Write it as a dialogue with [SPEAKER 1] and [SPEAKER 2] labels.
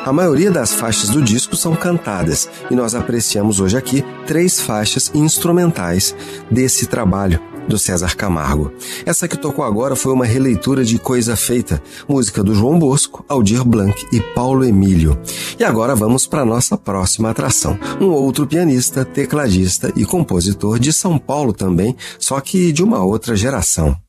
[SPEAKER 1] A maioria das faixas do disco são cantadas e nós apreciamos hoje aqui 3 faixas instrumentais desse trabalho do César Camargo. Essa que tocou agora foi uma releitura de Coisa Feita, música do João Bosco, Aldir Blanc e Paulo Emílio. E agora vamos para a nossa próxima atração. Um outro pianista, tecladista e compositor de São Paulo também, só que de uma outra geração.